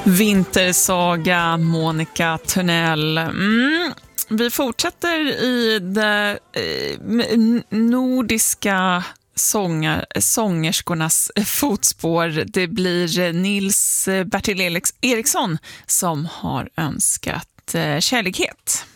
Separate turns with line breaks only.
Vintersaga, Monica Törnell. Vi fortsätter i det nordiska sångerskornas fotspår. Det blir Nils Bertil Eriksson som har önskat kärlighet.